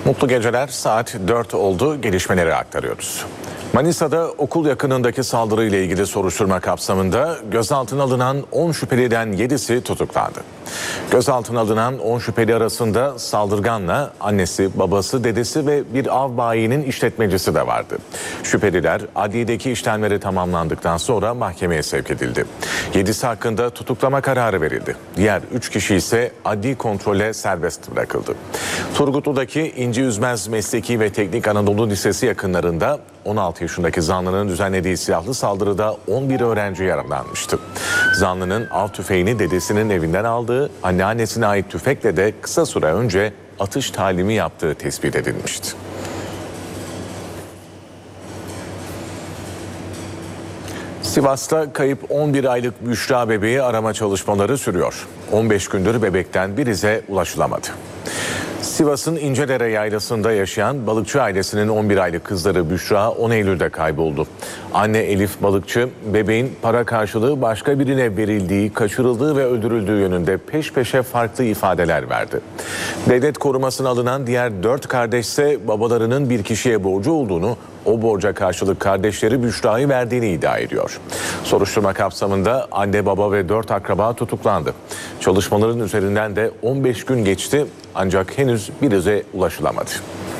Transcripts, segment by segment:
Mutlu geceler, saat 4 oldu, gelişmeleri aktarıyoruz. Manisa'da okul yakınındaki saldırıyla ilgili soruşturma kapsamında gözaltına alınan 10 şüpheliden 7'si tutuklandı. Gözaltına alınan 10 şüpheli arasında saldırganla annesi, babası, dedesi ve bir av bayinin işletmecisi de vardı. Şüpheliler adliyedeki işlemleri tamamlandıktan sonra mahkemeye sevk edildi. 7'si hakkında tutuklama kararı verildi. Diğer 3 kişi ise adli kontrole serbest bırakıldı. Turgutlu'daki İnci Üzmez Mesleki ve Teknik Anadolu Lisesi yakınlarında 16 yaşındaki zanlının düzenlediği silahlı saldırıda 11 öğrenci yaralanmıştı. Zanlının av tüfeğini dedesinin evinden aldığı, anneannesine ait tüfekle de kısa süre önce atış talimi yaptığı tespit edilmişti. Sivas'ta kayıp 11 aylık Büşra bebeği arama çalışmaları sürüyor. 15 gündür bebekten bir ize ulaşılamadı. Sivas'ın İnceldere yaylasında yaşayan balıkçı ailesinin 11 aylık kızları Büşra 10 Eylül'de kayboldu. Anne Elif Balıkçı, bebeğin para karşılığı başka birine verildiği, kaçırıldığı ve öldürüldüğü yönünde peş peşe farklı ifadeler verdi. Devlet korumasına alınan diğer 4 kardeş ise babalarının bir kişiye borcu olduğunu, o borca karşılık kardeşleri Büşra'yı verdiğini iddia ediyor. Soruşturma kapsamında anne, baba ve 4 akraba tutuklandı. Çalışmaların üzerinden de 15 gün geçti ancak henüz bir ize ulaşılamadı.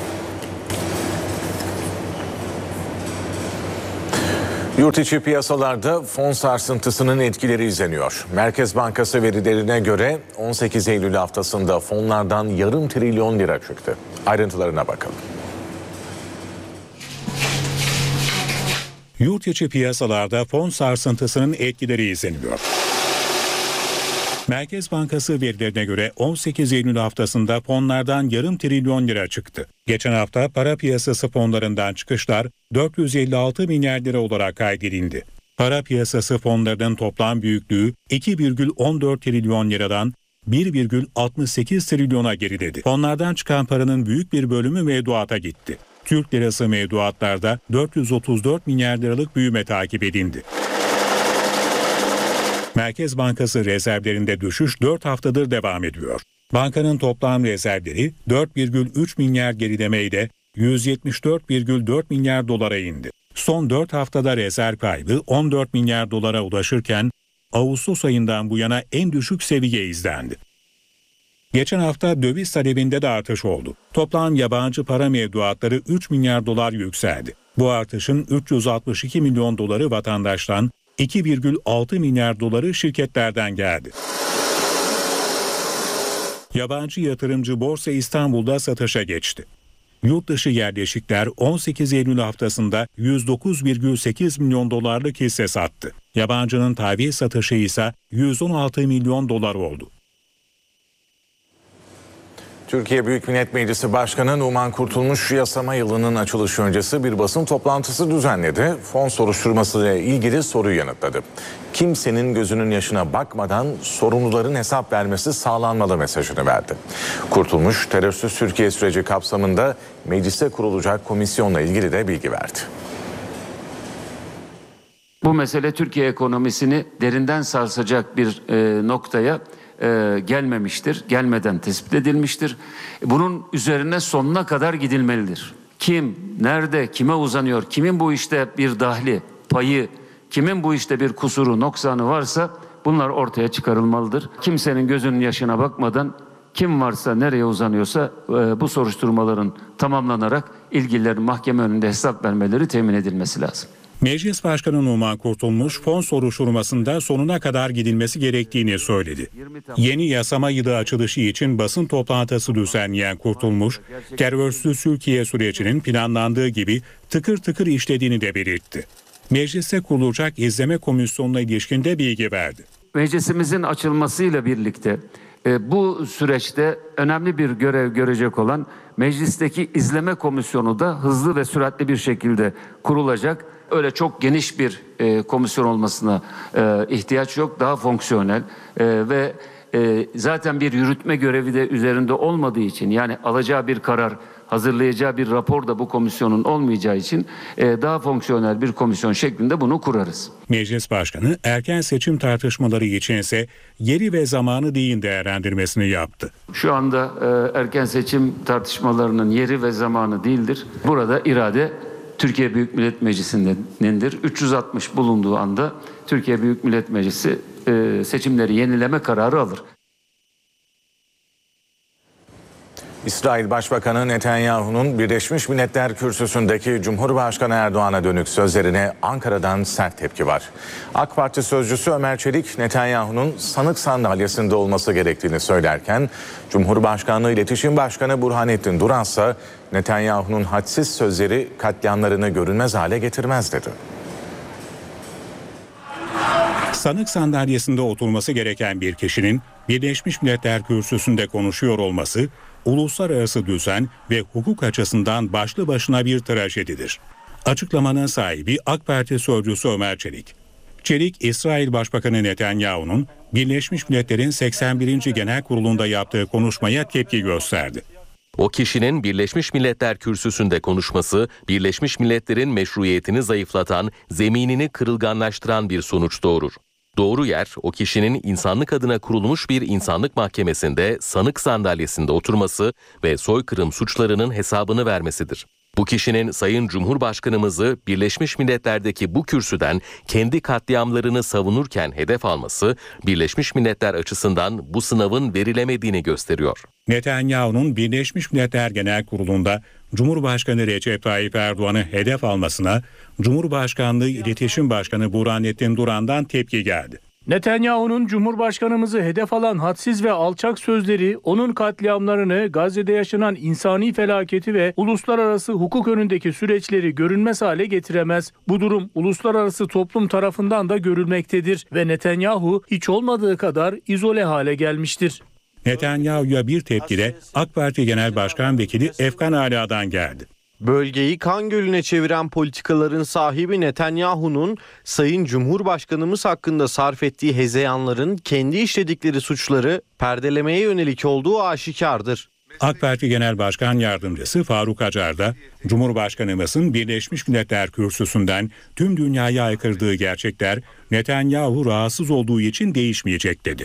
Yurt içi piyasalarda fon sarsıntısının etkileri izleniyor. Merkez Bankası verilerine göre 18 Eylül haftasında fonlardan yarım trilyon lira çıktı. Ayrıntılarına bakalım. Yurt içi piyasalarda fon sarsıntısının etkileri izleniyor. Merkez Bankası verilerine göre 18 Eylül haftasında fonlardan yarım trilyon lira çıktı. Geçen hafta para piyasası fonlarından çıkışlar 456 milyar lira olarak kaydedildi. Para piyasası fonlarının toplam büyüklüğü 2,14 trilyon liradan 1,68 trilyona geriledi. Fonlardan çıkan paranın büyük bir bölümü mevduata gitti. Türk lirası mevduatlarda 434 milyar liralık büyüme takip edildi. Merkez Bankası rezervlerinde düşüş 4 haftadır devam ediyor. Bankanın toplam rezervleri 4,3 milyar gerilemeyle 174,4 milyar dolara indi. Son 4 haftada rezerv kaybı 14 milyar dolara ulaşırken Ağustos ayından bu yana en düşük seviye izlendi. Geçen hafta döviz talebinde de artış oldu. Toplam yabancı para mevduatları 3 milyar dolar yükseldi. Bu artışın 362 milyon doları vatandaştan, 2,6 milyar doları şirketlerden geldi. Yabancı yatırımcı Borsa İstanbul'da satışa geçti. Yurt dışı yerleşikler 18 Eylül haftasında 109,8 milyon dolarlık hisse sattı. Yabancının tahvil satışı ise 116 milyon dolar oldu. Türkiye Büyük Millet Meclisi Başkanı Numan Kurtulmuş yasama yılının açılışı öncesi bir basın toplantısı düzenledi. Fon soruşturmasıyla ilgili soruyu yanıtladı. Kimsenin gözünün yaşına bakmadan sorumluların hesap vermesi sağlanmalı mesajını verdi. Kurtulmuş, terörsüz Türkiye süreci kapsamında mecliste kurulacak komisyonla ilgili de bilgi verdi. Bu mesele Türkiye ekonomisini derinden sarsacak bir noktaya gelmemiştir, gelmeden tespit edilmiştir. Bunun üzerine sonuna kadar gidilmelidir. Kim, nerede, kime uzanıyor, kimin bu işte bir dahli, payı, kimin bu işte bir kusuru, noksanı varsa bunlar ortaya çıkarılmalıdır. Kimsenin gözünün yaşına bakmadan kim varsa, nereye uzanıyorsa bu soruşturmaların tamamlanarak ilgililerin mahkeme önünde hesap vermeleri temin edilmesi lazım. Meclis Başkanı Numan Kurtulmuş, fon soruşturmasında sonuna kadar gidilmesi gerektiğini söyledi. Yeni yasama yılı açılışı için basın toplantısı düzenleyen Kurtulmuş, terörsüz Türkiye sürecinin planlandığı gibi tıkır tıkır işlediğini de belirtti. Mecliste kurulacak izleme komisyonuna ilişkin de bilgi verdi. Meclisimizin açılmasıyla birlikte bu süreçte önemli bir görev görecek olan meclisteki izleme komisyonu da hızlı ve süratli bir şekilde kurulacak. Öyle çok geniş bir komisyon olmasına ihtiyaç yok. Daha fonksiyonel ve zaten bir yürütme görevi de üzerinde olmadığı için, yani alacağı bir karar, hazırlayacağı bir rapor da bu komisyonun olmayacağı için daha fonksiyonel bir komisyon şeklinde bunu kurarız. Meclis Başkanı erken seçim tartışmaları içinse yeri ve zamanı değil değerlendirmesini yaptı. Şu anda erken seçim tartışmalarının yeri ve zamanı değildir. Burada irade Türkiye Büyük Millet Meclisi'nindir. 360 bulunduğu anda Türkiye Büyük Millet Meclisi seçimleri yenileme kararı alır. İsrail Başbakanı Netanyahu'nun Birleşmiş Milletler Kürsüsü'ndeki Cumhurbaşkanı Erdoğan'a dönük sözlerine Ankara'dan sert tepki var. AK Parti sözcüsü Ömer Çelik, Netanyahu'nun sanık sandalyesinde olması gerektiğini söylerken, Cumhurbaşkanlığı İletişim Başkanı Burhanettin Duran ise Netanyahu'nun hadsiz sözleri katliamlarını görünmez hale getirmez dedi. Sanık sandalyesinde oturması gereken bir kişinin Birleşmiş Milletler Kürsüsü'nde konuşuyor olması, uluslararası düzen ve hukuk açısından başlı başına bir trajedidir. Açıklamanın sahibi AK Parti sözcüsü Ömer Çelik. Çelik, İsrail Başbakanı Netanyahu'nun Birleşmiş Milletler'in 81. Genel Kurulu'nda yaptığı konuşmaya tepki gösterdi. O kişinin Birleşmiş Milletler Kürsüsü'nde konuşması, Birleşmiş Milletler'in meşruiyetini zayıflatan, zeminini kırılganlaştıran bir sonuç doğurur. Doğru yer, o kişinin insanlık adına kurulmuş bir insanlık mahkemesinde sanık sandalyesinde oturması ve soykırım suçlarının hesabını vermesidir. Bu kişinin Sayın Cumhurbaşkanımızı Birleşmiş Milletler'deki bu kürsüden kendi katliamlarını savunurken hedef alması, Birleşmiş Milletler açısından bu sınavın verilemediğini gösteriyor. Netanyahu'nun Birleşmiş Milletler Genel Kurulu'nda Cumhurbaşkanı Recep Tayyip Erdoğan'ı hedef almasına Cumhurbaşkanlığı İletişim Başkanı Burhanettin Duran'dan tepki geldi. Netanyahu'nun Cumhurbaşkanımızı hedef alan hadsiz ve alçak sözleri, onun katliamlarını, Gazze'de yaşanan insani felaketi ve uluslararası hukuk önündeki süreçleri görünmez hale getiremez. Bu durum uluslararası toplum tarafından da görülmektedir ve Netanyahu hiç olmadığı kadar izole hale gelmiştir. Netanyahu'ya bir tepki de AK Parti Genel Başkan Vekili Efkan Ala'dan geldi. Bölgeyi kan gölüne çeviren politikaların sahibi Netanyahu'nun Sayın Cumhurbaşkanımız hakkında sarf ettiği hezeyanların kendi işledikleri suçları perdelemeye yönelik olduğu aşikardır. AK Parti Genel Başkan Yardımcısı Faruk Acar da Cumhurbaşkanımızın Birleşmiş Milletler Kürsüsü'nden tüm dünyaya aykırdığı gerçekler Netanyahu rahatsız olduğu için değişmeyecek dedi.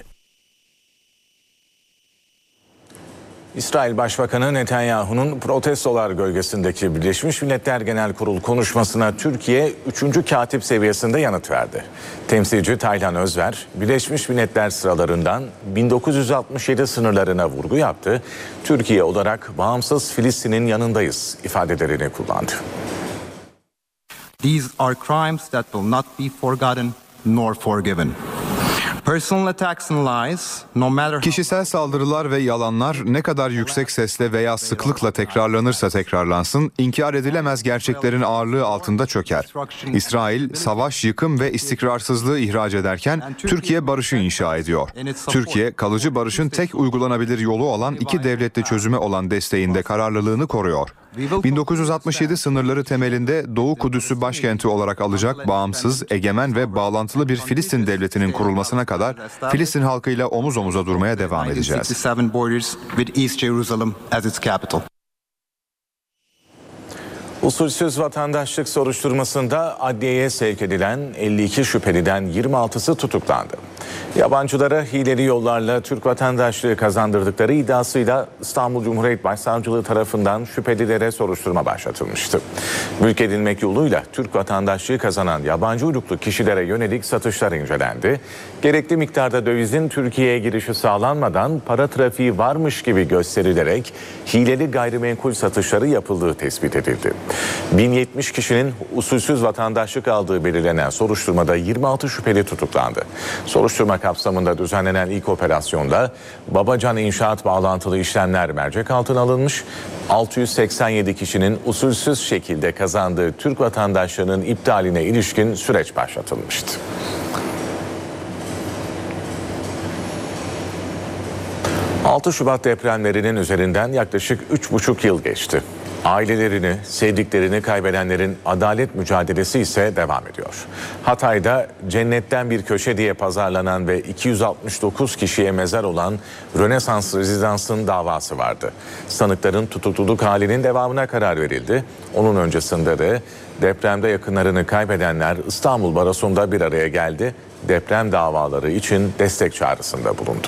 İsrail Başbakanı Netanyahu'nun protestolar gölgesindeki Birleşmiş Milletler Genel Kurulu konuşmasına Türkiye 3. katip seviyesinde yanıt verdi. Temsilci Taylan Özver, Birleşmiş Milletler sıralarından 1967 sınırlarına vurgu yaptı. Türkiye olarak bağımsız Filistin'in yanındayız ifadelerini kullandı. These are crimes that will not be forgotten nor forgiven. Personal attacks and lies, no matter Kişisel saldırılar ve yalanlar ne kadar yüksek sesle veya sıklıkla tekrarlanırsa tekrarlansın, inkar edilemez gerçeklerin ağırlığı altında çöker. İsrail, savaş, yıkım ve istikrarsızlığı ihraç ederken Türkiye barışı inşa ediyor. Türkiye, kalıcı barışın tek uygulanabilir yolu olan iki devletli çözüme olan desteğinde kararlılığını koruyor. 1967 sınırları temelinde Doğu Kudüs'ü başkenti olarak alacak bağımsız, egemen ve bağlantılı bir Filistin devletinin kurulmasına kadar Filistin halkıyla omuz omuza durmaya devam edeceğiz. Usulsüz vatandaşlık soruşturmasında adliyeye sevk edilen 52 şüpheliden 26'sı tutuklandı. Yabancılara hileli yollarla Türk vatandaşlığı kazandırdıkları iddiasıyla İstanbul Cumhuriyet Başsavcılığı tarafından şüphelilere soruşturma başlatılmıştı. Mülk edinmek yoluyla Türk vatandaşlığı kazanan yabancı uyruklu kişilere yönelik satışlar incelendi. Gerekli miktarda dövizin Türkiye'ye girişi sağlanmadan para trafiği varmış gibi gösterilerek hileli gayrimenkul satışları yapıldığı tespit edildi. 1070 kişinin usulsüz vatandaşlık aldığı belirlenen soruşturmada 26 şüpheli tutuklandı. Soruşturma kapsamında düzenlenen ilk operasyonda Babacan İnşaat bağlantılı işlemler mercek altına alınmış. 687 kişinin usulsüz şekilde kazandığı Türk vatandaşlığının iptaline ilişkin süreç başlatılmıştı. ...6 Şubat depremlerinin üzerinden yaklaşık 3,5 yıl geçti. Ailelerini, sevdiklerini kaybedenlerin adalet mücadelesi ise devam ediyor. Hatay'da cennetten bir köşe diye pazarlanan ve 269 kişiye mezar olan Rönesans Rezidans'ın davası vardı. Sanıkların tutukluluk halinin devamına karar verildi. Onun öncesinde de depremde yakınlarını kaybedenler İstanbul Barosu'nda bir araya geldi. Deprem davaları için destek çağrısında bulundu.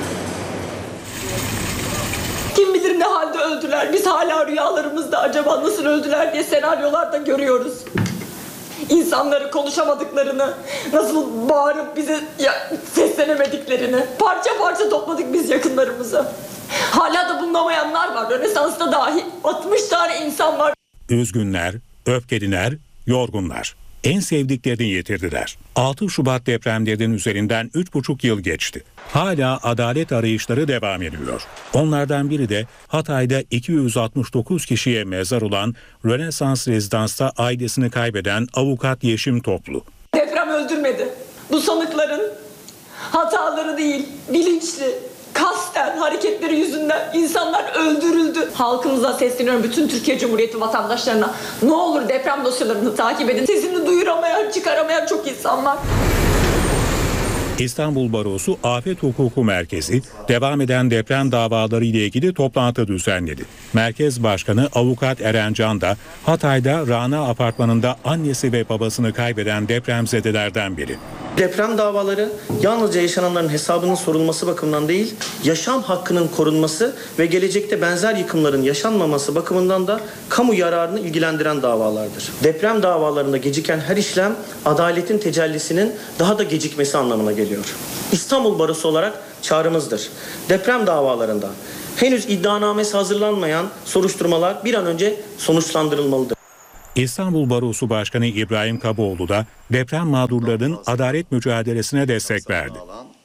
Kim bilir ne halde öldüler. Biz hala rüyalarımızda acaba nasıl öldüler diye senaryolarda görüyoruz. İnsanları konuşamadıklarını, nasıl bağırıp bize seslenemediklerini, parça parça topladık biz yakınlarımızı. Hala da bulunamayanlar var. Rönesans'ta dahi 60 tane insan var. Üzgünler, öfkeliler, yorgunlar. En sevdiklerini yitirdiler. 6 Şubat depremlerinin üzerinden 3,5 yıl geçti. Hala adalet arayışları devam ediyor. Onlardan biri de Hatay'da 269 kişiye mezar olan Rönesans Rezidans'ta ailesini kaybeden avukat Yeşim Toplu. Deprem öldürmedi. Bu sanıkların hataları değil, bilinçli, kasten hareketleri yüzünden insanlar öldürüldü. Halkımıza sesleniyorum, bütün Türkiye Cumhuriyeti vatandaşlarına. Ne olur deprem dosyalarını takip edin. Sesini duyuramayan, çıkaramayan çok insan var. İstanbul Barosu Afet Hukuku Merkezi devam eden deprem davaları ile ilgili toplantı düzenledi. Merkez Başkanı Avukat Eren Can da Hatay'da Rana Apartmanı'nda annesi ve babasını kaybeden depremzedelerden biri. Deprem davaları yalnızca yaşananların hesabının sorulması bakımından değil, yaşam hakkının korunması ve gelecekte benzer yıkımların yaşanmaması bakımından da kamu yararını ilgilendiren davalardır. Deprem davalarında geciken her işlem adaletin tecellisinin daha da gecikmesi anlamına geliyor. İstanbul Barosu olarak çağrımızdır. Deprem davalarında henüz iddianamesi hazırlanmayan soruşturmalar bir an önce sonuçlandırılmalıdır. İstanbul Barosu Başkanı İbrahim Kaboğlu da deprem mağdurlarının adalet mücadelesine destek verdi.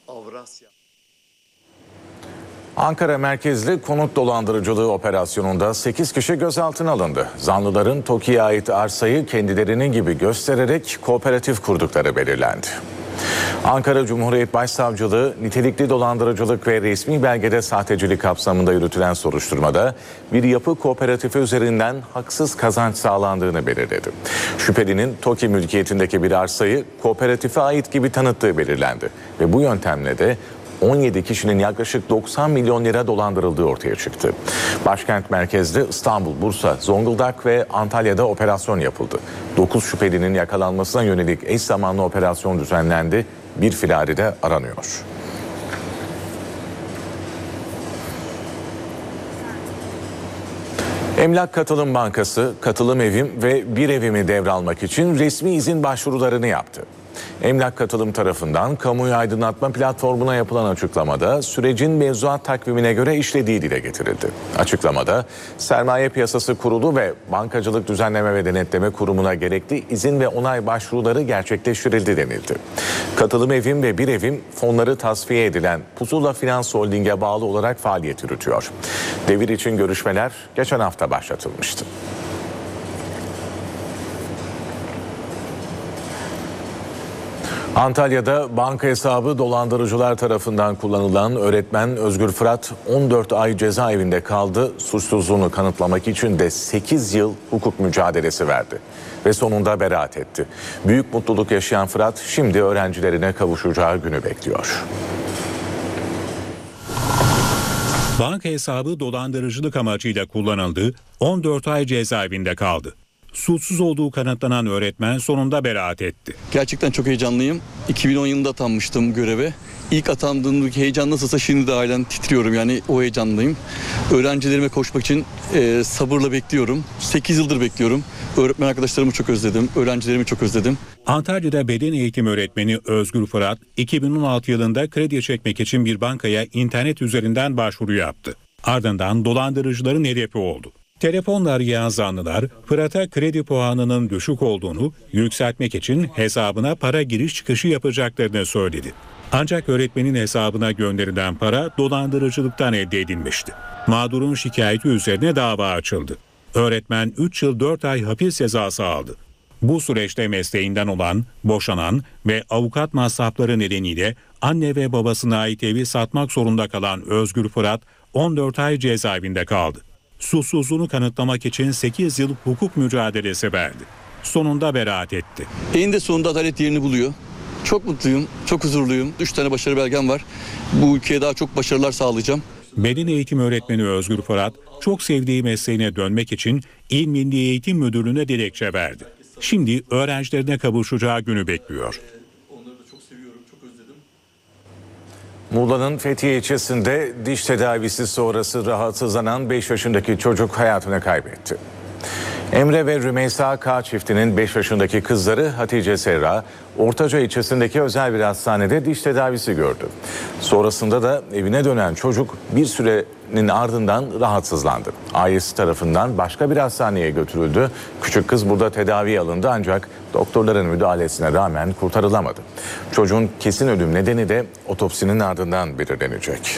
Ankara merkezli konut dolandırıcılığı operasyonunda 8 kişi gözaltına alındı. Zanlıların TOKİ'ye ait arsayı kendilerinin gibi göstererek kooperatif kurdukları belirlendi. Ankara Cumhuriyet Başsavcılığı nitelikli dolandırıcılık ve resmi belgede sahtecilik kapsamında yürütülen soruşturmada bir yapı kooperatifi üzerinden haksız kazanç sağlandığını belirledi. Şüphelinin TOKİ mülkiyetindeki bir arsayı kooperatife ait gibi tanıttığı belirlendi ve bu yöntemle de 17 kişinin yaklaşık 90 milyon lira dolandırıldığı ortaya çıktı. Başkent merkezli İstanbul, Bursa, Zonguldak ve Antalya'da operasyon yapıldı. 9 şüphelinin yakalanmasına yönelik eş zamanlı operasyon düzenlendi. Bir firari de aranıyor. Emlak Katılım Bankası, Katılım Evim ve Bir Evim'i devralmak için resmi izin başvurularını yaptı. Emlak Katılım tarafından kamuoyu aydınlatma platformuna yapılan açıklamada sürecin mevzuat takvimine göre işlediği dile getirildi. Açıklamada Sermaye Piyasası Kurulu ve Bankacılık Düzenleme ve Denetleme Kurumu'na gerekli izin ve onay başvuruları gerçekleştirildi denildi. Katılım Evim ve Bir Evim fonları tasfiye edilen Pusula Finans Holding'e bağlı olarak faaliyet yürütüyor. Devir için görüşmeler geçen hafta başlatılmıştı. Antalya'da banka hesabı dolandırıcılar tarafından kullanılan öğretmen Özgür Fırat 14 ay cezaevinde kaldı. Suçsuzluğunu kanıtlamak için de 8 yıl hukuk mücadelesi verdi ve sonunda beraat etti. Büyük mutluluk yaşayan Fırat şimdi öğrencilerine kavuşacağı günü bekliyor. Banka hesabı dolandırıcılık amacıyla kullanıldı, 14 ay cezaevinde kaldı. Suçsuz olduğu kanıtlanan öğretmen sonunda beraat etti. Gerçekten çok heyecanlıyım. 2010 yılında atanmıştım göreve. İlk atandığımdaki heyecan nasılsa şimdi de halen titriyorum, yani o heyecanlıyım. Öğrencilerime koşmak için sabırla bekliyorum. 8 yıldır bekliyorum. Öğretmen arkadaşlarımı çok özledim. Öğrencilerimi çok özledim. Antalya'da beden eğitim öğretmeni Özgür Fırat 2016 yılında kredi çekmek için bir bankaya internet üzerinden başvuru yaptı. Ardından dolandırıcıların hedefi oldu. Telefonla arayan zanlılar Fırat'a kredi puanının düşük olduğunu yükseltmek için hesabına para giriş çıkışı yapacaklarını söyledi. Ancak öğretmenin hesabına gönderilen para dolandırıcılıktan elde edilmişti. Mağdurun şikayeti üzerine dava açıldı. Öğretmen 3 yıl 4 ay hapis cezası aldı. Bu süreçte mesleğinden olan, boşanan ve avukat masrafları nedeniyle anne ve babasına ait evi satmak zorunda kalan Özgür Fırat 14 ay cezaevinde kaldı. suçsuzluğunu kanıtlamak için 8 yıl hukuk mücadelesi verdi. Sonunda beraat etti. Eninde sonunda adalet yerini buluyor. Çok mutluyum, çok huzurluyum. 3 tane başarı belgem var. Bu ülkeye daha çok başarılar sağlayacağım. Beden eğitim öğretmeni Özgür Fırat, çok sevdiği mesleğine dönmek için İl Milli Eğitim Müdürlüğü'ne dilekçe verdi. Şimdi öğrencilerine kavuşacağı günü bekliyor. Muğla'nın Fethiye ilçesinde diş tedavisi sonrası rahatsızlanan 5 yaşındaki çocuk hayatını kaybetti. Emre ve Rümeysa K çiftinin 5 yaşındaki kızları Hatice Serra, Ortaca ilçesindeki özel bir hastanede diş tedavisi gördü. Sonrasında da evine dönen çocuk bir sürenin ardından rahatsızlandı. Ailesi tarafından başka bir hastaneye götürüldü. Küçük kız burada tedaviye alındı ancak doktorların müdahalesine rağmen kurtarılamadı. Çocuğun kesin ölüm nedeni de otopsinin ardından belirlenecek.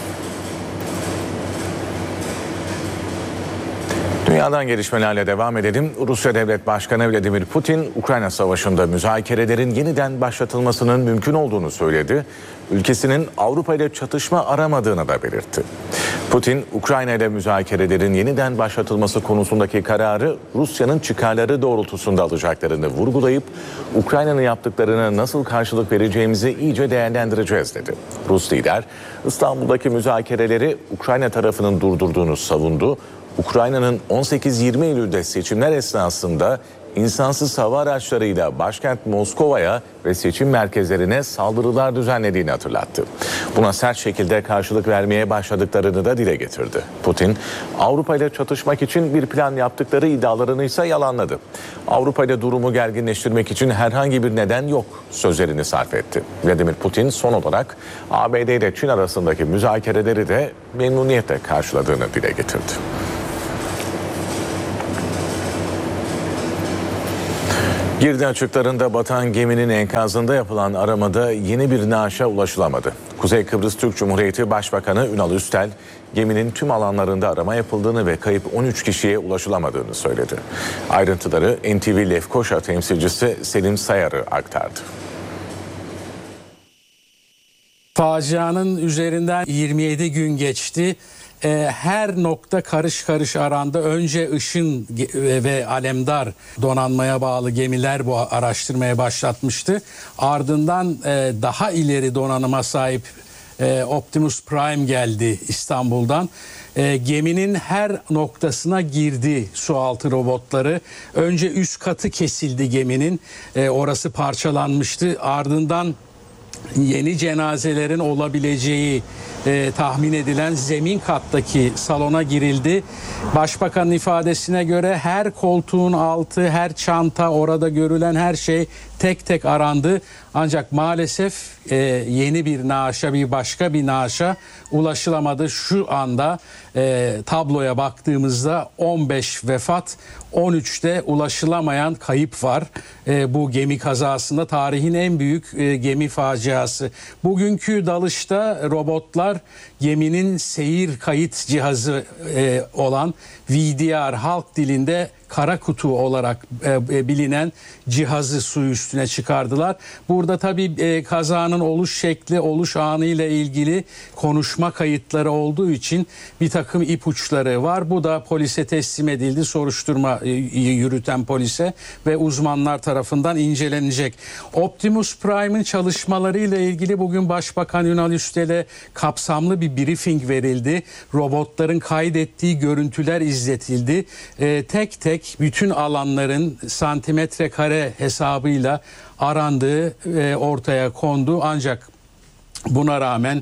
Dünyadan gelişmelerle devam edelim. Rusya Devlet Başkanı Vladimir Putin, Ukrayna Savaşı'nda müzakerelerin yeniden başlatılmasının mümkün olduğunu söyledi. Ülkesinin Avrupa ile çatışma aramadığını da belirtti. Putin, Ukrayna ile müzakerelerin yeniden başlatılması konusundaki kararı Rusya'nın çıkarları doğrultusunda alacaklarını vurgulayıp Ukrayna'nın yaptıklarına nasıl karşılık vereceğimizi iyice değerlendireceğiz dedi. Rus lider, İstanbul'daki müzakereleri Ukrayna tarafının durdurduğunu savundu. Ukrayna'nın 18-20 Eylül'de seçimler esnasında insansız hava araçlarıyla başkent Moskova'ya ve seçim merkezlerine saldırılar düzenlediğini hatırlattı. Buna sert şekilde karşılık vermeye başladıklarını da dile getirdi. Putin, Avrupa ile çatışmak için bir plan yaptıkları iddialarını ise yalanladı. Avrupa ile durumu gerginleştirmek için herhangi bir neden yok sözlerini sarf etti. Vladimir Putin son olarak ABD ile Çin arasındaki müzakereleri de memnuniyetle karşıladığını dile getirdi. Girdi açıklarında batan geminin enkazında yapılan aramada yeni bir naaşa ulaşılamadı. Kuzey Kıbrıs Türk Cumhuriyeti Başbakanı Ünal Üstel, geminin tüm alanlarında arama yapıldığını ve kayıp 13 kişiye ulaşılamadığını söyledi. Ayrıntıları NTV Lefkoşa temsilcisi Selim Sayarı aktardı. Facianın üzerinden 27 gün geçti. Her nokta karış karış arandı. Önce Işın ve Alemdar donanmaya bağlı gemiler bu araştırmaya başlatmıştı. Ardından daha ileri donanıma sahip Optimus Prime geldi İstanbul'dan. Geminin her noktasına girdi sualtı robotları. Önce üst katı kesildi geminin. Orası parçalanmıştı. Ardından yeni cenazelerin olabileceği tahmin edilen zemin kattaki salona girildi. Başbakanın ifadesine göre her koltuğun altı, her çanta, orada görülen her şey tek tek arandı. Ancak maalesef yeni bir naaşa, başka bir naaşa ulaşılamadı. Şu anda tabloya baktığımızda 15 vefat, 13'te ulaşılamayan kayıp var. Bu gemi kazasında tarihin en büyük gemi faciası. Bugünkü dalışta robotlar geminin seyir kayıt cihazı olan VDR, halk dilinde kara kutu olarak bilinen cihazı su üstüne çıkardılar. Burada tabii kazanın oluş şekli, oluş anı ile ilgili konuşma kayıtları olduğu için bir takım ipuçları var. Bu da polise teslim edildi, soruşturma yürüten polise ve uzmanlar tarafından incelenecek. Optimus Prime'ın çalışmalarıyla ilgili bugün Başbakan Ünal Üstel'e kapsamlı bir briefing verildi. Robotların kaydettiği görüntüler izletildi. Tek tek bütün alanların santimetre kare hesabıyla arandığı ortaya kondu. Ancak buna rağmen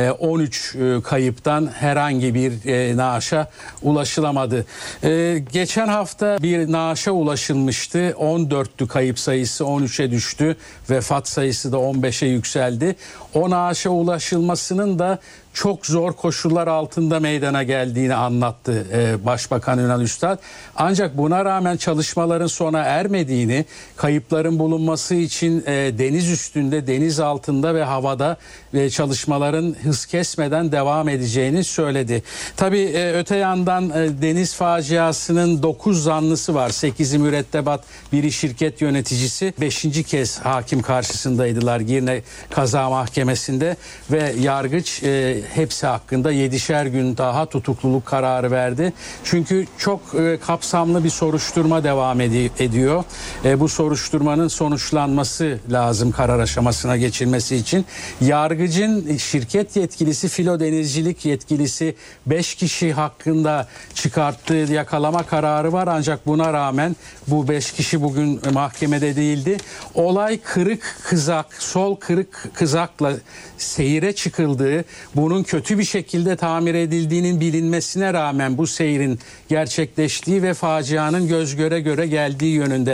13 kayıptan herhangi bir naaşa ulaşılamadı. Geçen hafta bir naaşa ulaşılmıştı. 14'tü kayıp sayısı, 13'e düştü. Vefat sayısı da 15'e yükseldi. O naaşa ulaşılmasının da çok zor koşullar altında meydana geldiğini anlattı Başbakan Ünal Üstel. Ancak buna rağmen çalışmaların sona ermediğini, kayıpların bulunması için deniz üstünde, deniz altında ve havada çalışmaların hız kesmeden devam edeceğini söyledi. Tabii öte yandan deniz faciasının 9 zanlısı var. 8'i mürettebat, biri şirket yöneticisi. 5. kez hakim karşısındaydılar Girne Kaza Mahkemesi'nde ve yargıç hepsi hakkında 7'şer gün daha tutukluluk kararı verdi. Çünkü çok kapsamlı bir soruşturma devam ediyor. Bu soruşturmanın sonuçlanması lazım karar aşamasına geçilmesi için. Yargıcın şirket yetkilisi, filo denizcilik yetkilisi 5 kişi hakkında çıkarttığı yakalama kararı var. Ancak buna rağmen bu 5 kişi bugün mahkemede değildi. Olay kırık kızak, sol kırık kızakla seyire çıkıldığı, bunun kötü bir şekilde tamir edildiğinin bilinmesine rağmen bu seyrin gerçekleştiği ve facianın göz göre göre geldiği yönünde.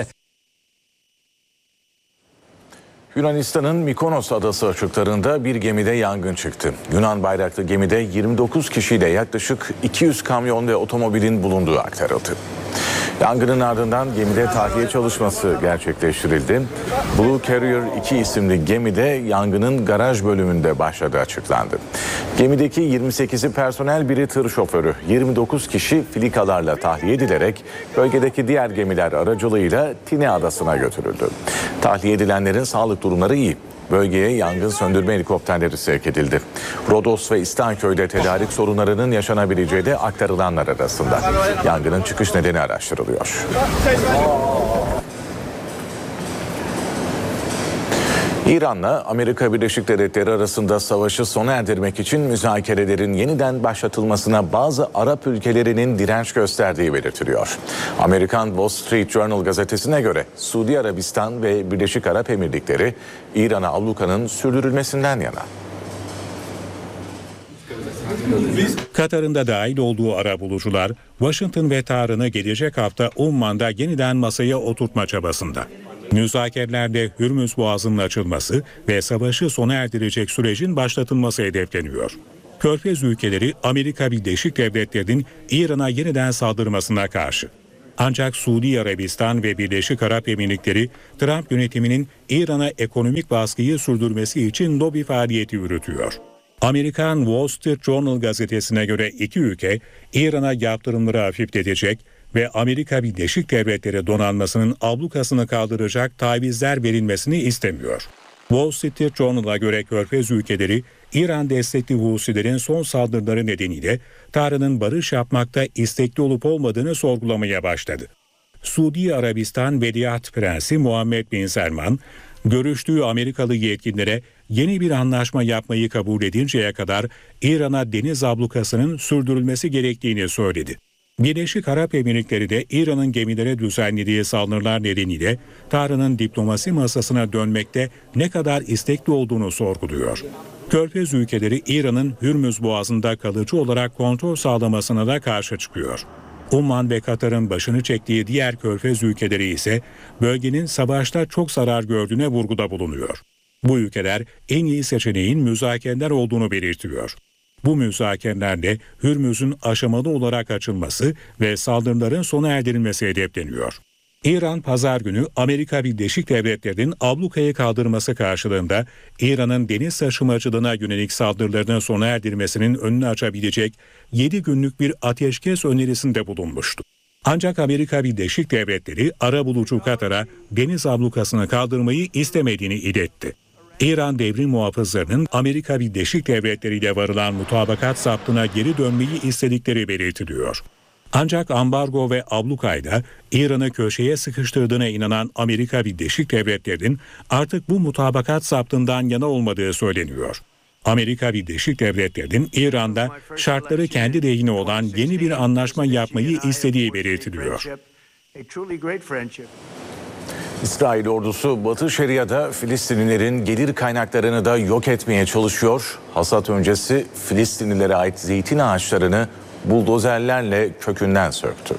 Yunanistan'ın Mikonos adası açıklarında bir gemide yangın çıktı. Yunan bayraklı gemide 29 kişiyle yaklaşık 200 kamyon ve otomobilin bulunduğu aktarıldı. Yangının ardından gemide tahliye çalışması gerçekleştirildi. Blue Carrier 2 isimli gemide yangının garaj bölümünde başladığı açıklandı. Gemideki 28'i personel, biri tır şoförü, 29 kişi filikalarla tahliye edilerek bölgedeki diğer gemiler aracılığıyla Tine adasına götürüldü. Tahliye edilenlerin sağlık durumları iyi. Bölgeye yangın söndürme helikopterleri sevk edildi. Rodos ve İstanköy'de tedarik sorunlarının yaşanabileceği de aktarılanlar arasında. Yangının çıkış nedeni araştırılıyor. İran'la Amerika Birleşik Devletleri arasında savaşı sona erdirmek için müzakerelerin yeniden başlatılmasına bazı Arap ülkelerinin direnç gösterdiği belirtiliyor. Amerikan Wall Street Journal gazetesine göre Suudi Arabistan ve Birleşik Arap Emirlikleri İran'a ablukanın sürdürülmesinden yana. Katar'ın da dahil olduğu arabulucular Washington ve Tahran'ı gelecek hafta Umman'da yeniden masaya oturtma çabasında. Müzakerelerde Hürmüz Boğazı'nın açılması ve savaşı sona erdirecek sürecin başlatılması hedefleniyor. Körfez ülkeleri Amerika Birleşik Devletleri'nin İran'a yeniden saldırmasına karşı. Ancak Suudi Arabistan ve Birleşik Arap Emirlikleri Trump yönetiminin İran'a ekonomik baskıyı sürdürmesi için lobi faaliyeti yürütüyor. Amerikan Wall Street Journal gazetesine göre iki ülke İran'a yaptırımları hafifletecek ve Amerika Birleşik Devletleri donanmasının ablukasını kaldıracak tavizler verilmesini istemiyor. Wall Street Journal'a göre Körfez ülkeleri İran destekli Husilerin son saldırıları nedeniyle Tahran'ın barış yapmakta istekli olup olmadığını sorgulamaya başladı. Suudi Arabistan Veliaht Prensi Muhammed Bin Selman, görüştüğü Amerikalı yetkililere yeni bir anlaşma yapmayı kabul edinceye kadar İran'a deniz ablukasının sürdürülmesi gerektiğini söyledi. Birleşik Arap Emirlikleri de İran'ın gemilere düzenlediği saldırılar nedeniyle Tahran'ın diplomasi masasına dönmekte ne kadar istekli olduğunu sorguluyor. Körfez ülkeleri İran'ın Hürmüz Boğazı'nda kalıcı olarak kontrol sağlamasına da karşı çıkıyor. Umman ve Katar'ın başını çektiği diğer Körfez ülkeleri ise bölgenin savaşta çok zarar gördüğüne vurguda bulunuyor. Bu ülkeler en iyi seçeneğin müzakereler olduğunu belirtiyor. Bu müzakerelerde Hürmüz'ün aşamalı olarak açılması ve saldırıların sona erdirilmesi hedefleniyor. İran pazar günü Amerika Birleşik Devletleri'nin ablukayı kaldırması karşılığında İran'ın deniz taşımacılığına yönelik saldırılarını sona erdirmesinin önünü açabilecek 7 günlük bir ateşkes önerisinde bulunmuştu. Ancak Amerika Birleşik Devletleri arabulucu Katar'a deniz ablukasını kaldırmayı istemediğini iletti. İran devrim muhafızlarının Amerika Birleşik Devletleri ile varılan mutabakat zaptına geri dönmeyi istedikleri belirtiliyor. Ancak ambargo ve ablukayla İran'ı köşeye sıkıştırdığına inanan Amerika Birleşik Devletleri'nin artık bu mutabakat zaptından yana olmadığı söyleniyor. Amerika Birleşik Devletleri'nin İran'da şartları kendi lehine olan yeni bir anlaşma yapmayı istediği belirtiliyor. İsrail ordusu Batı Şeria'da Filistinlilerin gelir kaynaklarını da yok etmeye çalışıyor. Hasat öncesi Filistinlilere ait zeytin ağaçlarını buldozerlerle kökünden söktü.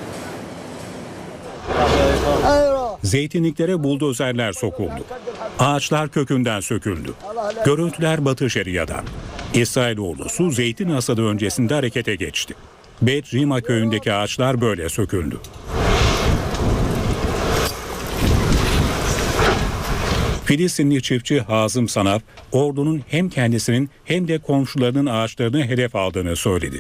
Zeytinliklere buldozerler sokuldu. Ağaçlar kökünden söküldü. Görüntüler Batı Şeria'dan. İsrail ordusu zeytin hasadı öncesinde harekete geçti. Bet Rima köyündeki ağaçlar böyle söküldü. Filistinli çiftçi Hazım Sanaf, ordunun hem kendisinin hem de komşularının ağaçlarını hedef aldığını söyledi.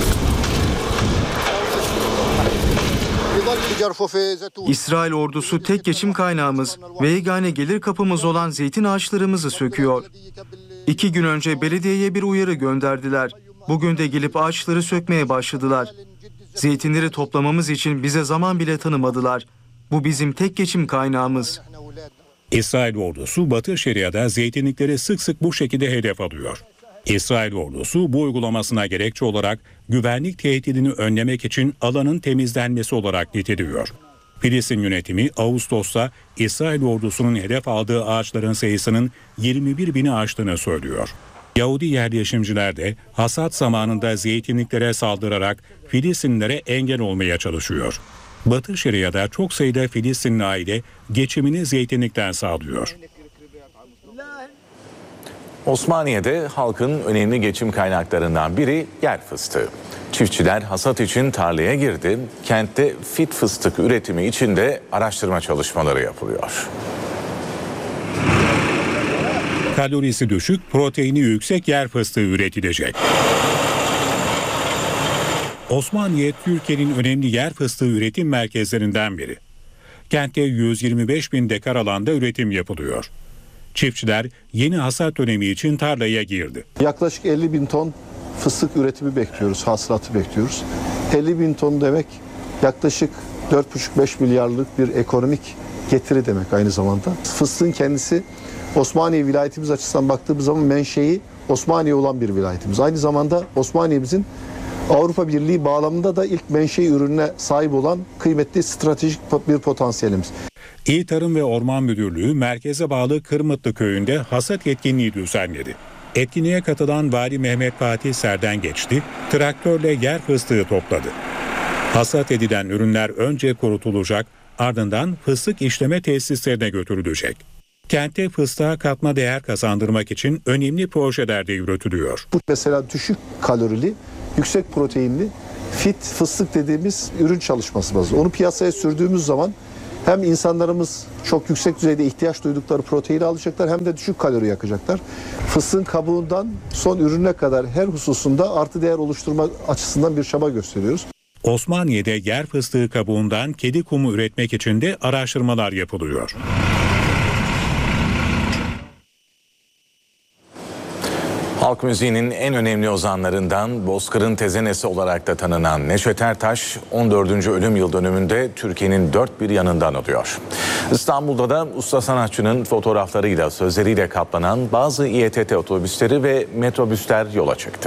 İsrail ordusu tek geçim kaynağımız ve yegane gelir kapımız olan zeytin ağaçlarımızı söküyor. 2 gün önce belediyeye bir uyarı gönderdiler. Bugün de gelip ağaçları sökmeye başladılar. Zeytinleri toplamamız için bize zaman bile tanımadılar. Bu bizim tek geçim kaynağımız. İsrail ordusu Batı Şeria'da zeytinlikleri sık sık bu şekilde hedef alıyor. İsrail ordusu bu uygulamasına gerekçe olarak güvenlik tehdidini önlemek için alanın temizlenmesi olarak niteliyor. Filistin yönetimi Ağustos'ta İsrail ordusunun hedef aldığı ağaçların sayısının 21 bini aştığını söylüyor. Yahudi yerleşimciler de hasat zamanında zeytinliklere saldırarak Filistinlilere engel olmaya çalışıyor. Batı Şeria'da çok sayıda Filistinli aile geçimini zeytinlikten sağlıyor. Osmaniye'de halkın önemli geçim kaynaklarından biri yer fıstığı. Çiftçiler hasat için tarlaya girdi. Kentte fit fıstık üretimi için de araştırma çalışmaları yapılıyor. Kalorisi düşük, proteini yüksek yer fıstığı üretilecek. Osmaniye, Türkiye'nin önemli yer fıstığı üretim merkezlerinden biri. Kentte 125 bin dekar alanda üretim yapılıyor. Çiftçiler yeni hasat dönemi için tarlaya girdi. Yaklaşık 50 bin ton fıstık üretimi bekliyoruz, hasılatı bekliyoruz. 50 bin ton demek yaklaşık 4,5-5 milyarlık bir ekonomik getiri demek aynı zamanda. Fıstığın kendisi Osmaniye vilayetimiz açısından baktığımız zaman menşei Osmaniye olan bir vilayetimiz. Aynı zamanda Osmaniye'mizin Avrupa Birliği bağlamında da ilk menşei ürününe sahip olan kıymetli stratejik bir potansiyelimiz. İl Tarım ve Orman Müdürlüğü merkeze bağlı Kırmıtlı köyünde hasat etkinliği düzenledi. Etkinliğe katılan Vali Mehmet Fatih Serden geçti, traktörle yer fıstığı topladı. Hasat edilen ürünler önce kurutulacak, ardından fıstık işleme tesislerine götürülecek. Kente fıstığa katma değer kazandırmak için önemli projeler de yürütülüyor. Bu mesela düşük kalorili, yüksek proteinli fit fıstık dediğimiz ürün çalışması bazı. Onu piyasaya sürdüğümüz zaman hem insanlarımız çok yüksek düzeyde ihtiyaç duydukları proteini alacaklar hem de düşük kalori yakacaklar. Fıstığın kabuğundan son ürüne kadar her hususunda artı değer oluşturma açısından bir çaba gösteriyoruz. Osmaniye'de yer fıstığı kabuğundan kedi kumu üretmek için de araştırmalar yapılıyor. Halk müziğinin en önemli ozanlarından Bozkır'ın tezenesi olarak da tanınan Neşet Ertaş 14. ölüm yıl dönümünde Türkiye'nin dört bir yanından alıyor. İstanbul'da da usta sanatçının fotoğraflarıyla sözleriyle kaplanan bazı İETT otobüsleri ve metrobüsler yola çıktı.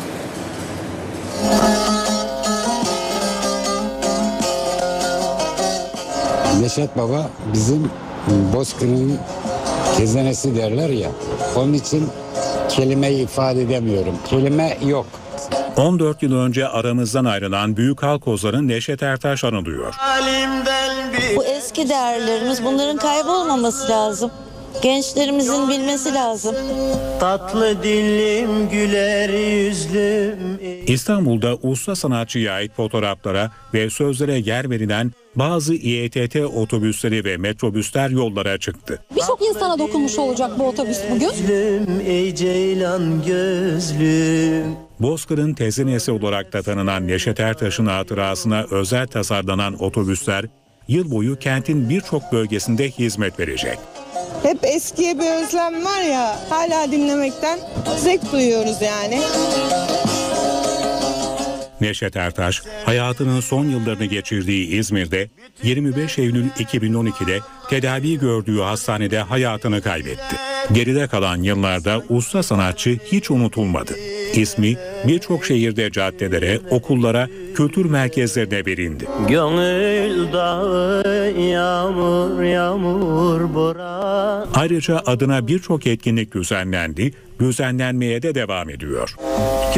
Neşet Baba bizim Bozkır'ın tezenesi derler ya, onun için kelimeyi ifade edemiyorum. Kelime yok. 14 yıl önce aramızdan ayrılan büyük halk ozanı Neşet Ertaş anılıyor. Bu eski değerlerimiz, bunların kaybolmaması lazım. Gençlerimizin bilmesi lazım. Tatlı dilim, güler yüzlüm. İstanbul'da usta sanatçıya ait fotoğraflara ve sözlere yer verilen bazı İETT otobüsleri ve metrobüsler yollara çıktı. Birçok insana dokunmuş olacak bu otobüs bugün. Ey ceylan gözlüm. Bozkır'ın tezenesi olarak da tanınan Neşet Ertaş'ın hatırasına özel tasarlanan otobüsler yıl boyu kentin birçok bölgesinde hizmet verecek. Hep eskiye bir özlem var ya, hala dinlemekten zevk duyuyoruz yani. Neşet Ertaş hayatının son yıllarını geçirdiği İzmir'de 25 Eylül 2012'de tedavi gördüğü hastanede hayatını kaybetti. Geride kalan yıllarda usta sanatçı hiç unutulmadı. İsmi birçok şehirde caddelere, okullara, kültür merkezlerine verildi. Gönül dağı yağmur yağmur bora. Ayrıca adına birçok etkinlik düzenlendi, düzenlenmeye de devam ediyor.